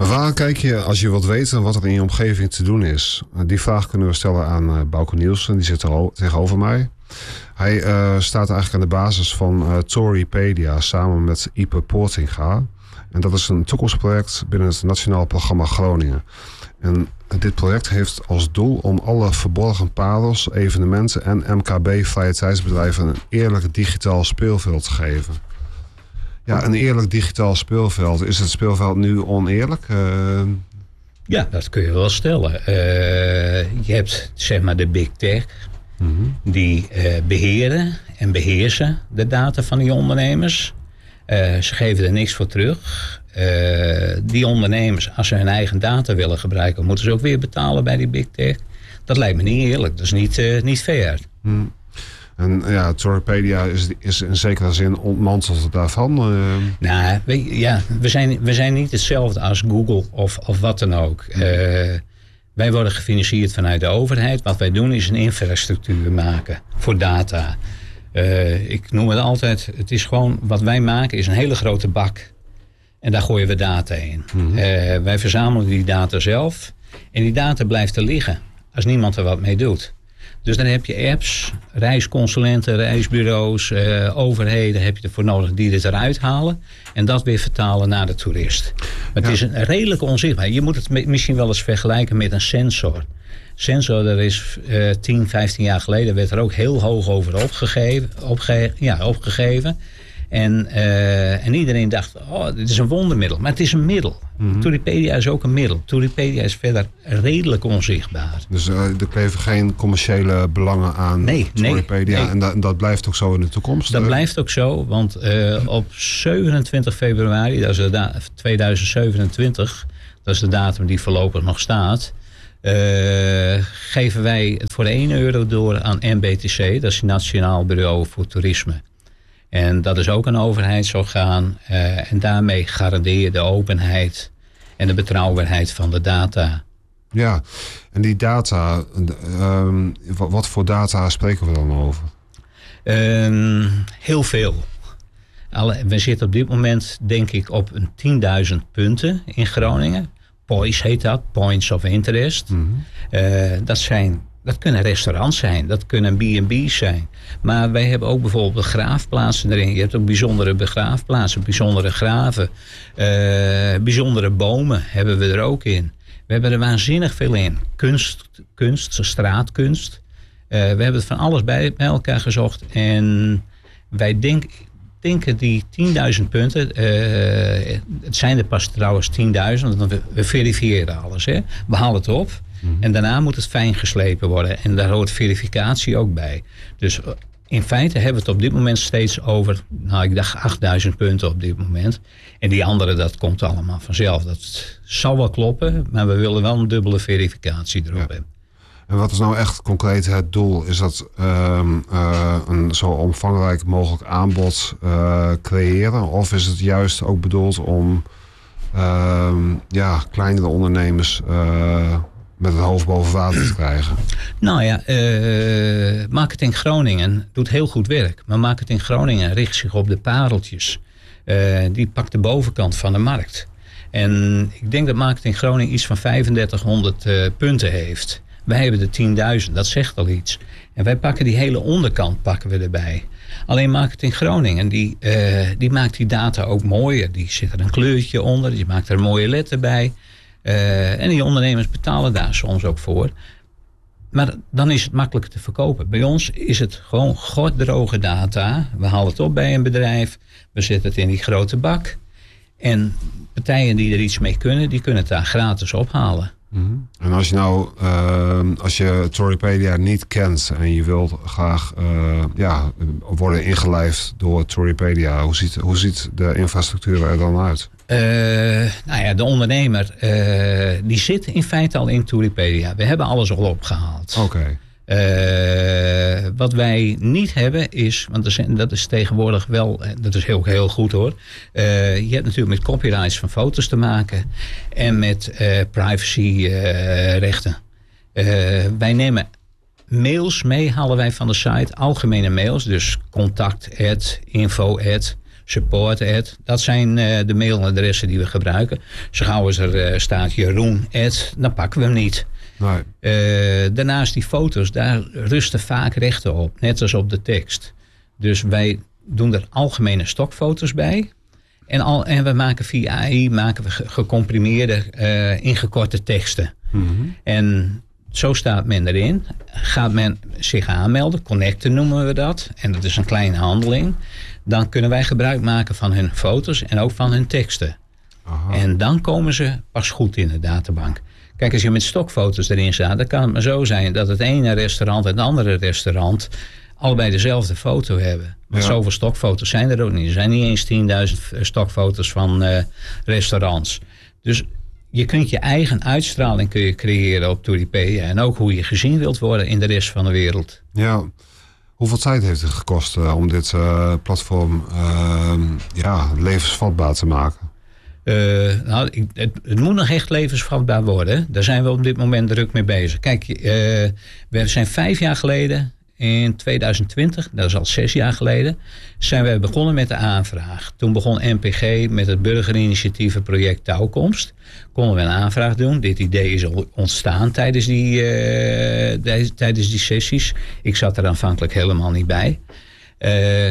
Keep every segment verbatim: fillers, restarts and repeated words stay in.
Waar kijk je als je wilt weten wat er in je omgeving te doen is? Die vraag kunnen we stellen aan uh, Bouke Nielsen, die zit er tegenover mij. Hij uh, staat eigenlijk aan de basis van uh, Toripedia samen met Ipe Poortinga. En dat is een toekomstproject binnen het Nationaal Programma Groningen. En dit project heeft als doel om alle verborgen parels, evenementen en M K B-vrije tijdsbedrijven een eerlijk digitaal speelveld te geven. Ja, een eerlijk digitaal speelveld. Is het speelveld nu oneerlijk? Uh... Ja, dat kun je wel stellen. Uh, je hebt zeg maar de big tech. Mm-hmm. Die uh, beheren en beheersen de data van die ondernemers. Uh, ze geven er niks voor terug. Uh, die ondernemers, als ze hun eigen data willen gebruiken, moeten ze ook weer betalen bij die big tech. Dat lijkt me niet eerlijk. Dat is niet, uh, niet fair. Mm. En ja, Toripedia is, is in zekere zin ontmanteld daarvan. Uh... Nou, we, ja, we zijn, we zijn niet hetzelfde als Google of, of wat dan ook. Uh, wij worden gefinancierd vanuit de overheid. Wat wij doen is een infrastructuur maken voor data. Uh, ik noem het altijd, het is gewoon, wat wij maken is een hele grote bak. En daar gooien we data in. Mm-hmm. Uh, wij verzamelen die data zelf. En die data blijft er liggen als niemand er wat mee doet. Dus dan heb je apps, reisconsulenten, reisbureaus, uh, overheden heb je ervoor nodig die dit eruit halen. En dat weer vertalen naar de toerist. Maar ja. Het is een redelijk onzichtbaar. Je moet het misschien wel eens vergelijken met een sensor. Sensor, er is uh, tien, vijftien jaar geleden werd er ook heel hoog over opgegeven. Opge- ja, opgegeven. En, uh, en iedereen dacht, oh, dit is een wondermiddel. Maar het is een middel. Mm-hmm. Toripedia is ook een middel. Toripedia is verder redelijk onzichtbaar. Dus uh, er kleven geen commerciële belangen aan nee, Toripedia. Nee, nee. En da- dat blijft ook zo in de toekomst? Dat uh? blijft ook zo. Want uh, op zevenentwintig februari, dat is de da- tweeduizend zevenentwintig... dat is de datum die voorlopig nog staat... Uh, geven wij het voor één euro door aan N B T C. Dat is het Nationaal Bureau voor Toerisme. En dat is ook een overheidsorgaan. Uh, en daarmee garandeer je de openheid en de betrouwbaarheid van de data. Ja, en die data, um, wat voor data spreken we dan over? Um, heel veel. Alle, we zitten op dit moment denk ik op een tienduizend punten in Groningen. P O I S heet dat, Points of Interest. Mm-hmm. Uh, dat zijn... Dat kunnen restaurants zijn, dat kunnen B en B's zijn. Maar wij hebben ook bijvoorbeeld begraafplaatsen erin. Je hebt ook bijzondere begraafplaatsen, bijzondere graven. Uh, bijzondere bomen hebben we er ook in. We hebben er waanzinnig veel in. Kunst, kunst straatkunst. Uh, we hebben het van alles bij, bij elkaar gezocht. En wij denk, denken die tienduizend punten... Uh, het zijn er pas trouwens tienduizend, want we, we verifiëren alles. Hè? We halen het op. Mm-hmm. En daarna moet het fijn geslepen worden. En daar hoort verificatie ook bij. Dus in feite hebben we het op dit moment steeds over... nou, ik dacht achtduizend punten op dit moment. En die andere, dat komt allemaal vanzelf. Dat zal wel kloppen, maar we willen wel een dubbele verificatie erop ja. hebben. En wat is nou echt concreet het doel? Is dat um, uh, een zo omvangrijk mogelijk aanbod uh, creëren? Of is het juist ook bedoeld om uh, ja, kleinere ondernemers... Uh, met het hoofd boven water te krijgen? Nou ja, uh, Marketing Groningen doet heel goed werk. Maar Marketing Groningen richt zich op de pareltjes. Uh, die pakt de bovenkant van de markt. En ik denk dat Marketing Groningen iets van vijfendertighonderd uh, punten heeft. Wij hebben de tienduizend, dat zegt al iets. En wij pakken die hele onderkant pakken we erbij. Alleen Marketing Groningen, die, uh, die maakt die data ook mooier. Die zit er een kleurtje onder, die maakt er een mooie letter bij... Uh, en die ondernemers betalen daar soms ook voor. Maar dan is het makkelijker te verkopen. Bij ons is het gewoon goddroge data. We halen het op bij een bedrijf. We zetten het in die grote bak. En partijen die er iets mee kunnen, die kunnen het daar gratis ophalen. Mm-hmm. En als je nou, uh, als je Toripedia niet kent en je wilt graag uh, ja, worden ingelijfd door Toripedia, hoe ziet, hoe ziet de infrastructuur er dan uit? Uh, nou ja, de ondernemer uh, die zit in feite al in Toripedia. We hebben alles al opgehaald. Oké. Okay. Uh, wat wij niet hebben is, want er zijn, dat is tegenwoordig wel, dat is heel, heel goed hoor. Uh, je hebt natuurlijk met copyrights van foto's te maken en met uh, privacyrechten. Uh, uh, wij nemen mails mee, halen wij van de site, algemene mails, dus contact, ad, info, ad, support at. Dat zijn uh, de mailadressen die we gebruiken. Zo gauw als er uh, staat Jeroen at, dan pakken we hem niet. Nee. Uh, daarnaast die foto's, daar rusten vaak rechten op. Net als op de tekst. Dus wij doen er algemene stokfoto's bij. En, al, en we maken via A I maken we gecomprimeerde, uh, ingekorte teksten. Mm-hmm. En zo staat men erin. Gaat men zich aanmelden, connecten noemen we dat. En dat is een kleine handeling. Dan kunnen wij gebruik maken van hun foto's en ook van hun teksten. Aha. En dan komen ze pas goed in de databank. Kijk, als je met stokfoto's erin staat, dan kan het maar zo zijn dat het ene restaurant en het andere restaurant allebei dezelfde foto hebben. Want ja. Zoveel stokfoto's zijn er ook niet. Er zijn niet eens tienduizend stokfoto's van uh, restaurants. Dus je kunt je eigen uitstraling kun je creëren op Touripedia. En ook hoe je gezien wilt worden in de rest van de wereld. Ja. Hoeveel tijd heeft het gekost uh, om dit uh, platform uh, ja, levensvatbaar te maken? Uh, nou, ik, het, het moet nog echt levensvatbaar worden. Daar zijn we op dit moment druk mee bezig. Kijk, uh, we zijn vijf jaar geleden, in tweeduizend twintig, dat is al zes jaar geleden, zijn we begonnen met de aanvraag. Toen begon N P G met het burgerinitiatievenproject Touwkomst. Konden we een aanvraag doen. Dit idee is ontstaan tijdens die, uh, tijdens die sessies. Ik zat er aanvankelijk helemaal niet bij. Uh,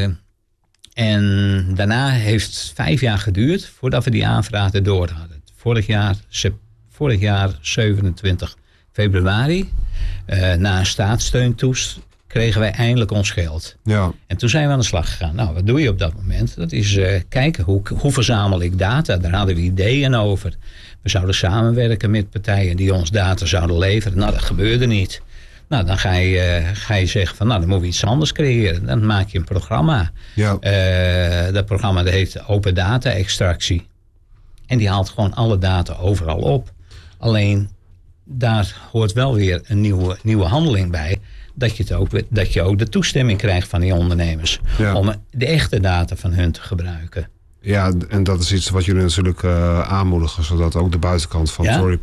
en daarna heeft het vijf jaar geduurd voordat we die aanvraag erdoor hadden. Vorig jaar, vorig jaar zevenentwintig februari, uh, na een staatssteuntoest, kregen wij eindelijk ons geld. Ja. En toen zijn we aan de slag gegaan. Nou, wat doe je op dat moment? Dat is uh, kijken, hoe, hoe verzamel ik data? Daar hadden we ideeën over. We zouden samenwerken met partijen die ons data zouden leveren. Nou, dat gebeurde niet. Nou, dan ga je, uh, ga je zeggen van, nou, dan moeten we iets anders creëren. Dan maak je een programma. Ja. Uh, dat programma dat heet Open Data Extractie. En die haalt gewoon alle data overal op. Alleen, daar hoort wel weer een nieuwe, nieuwe handeling bij. Dat je, het ook, dat je ook de toestemming krijgt van die ondernemers. Ja. Om de echte data van hun te gebruiken. Ja, en dat is iets wat jullie natuurlijk uh, aanmoedigen. Zodat ook de buitenkant van ja. Touripedia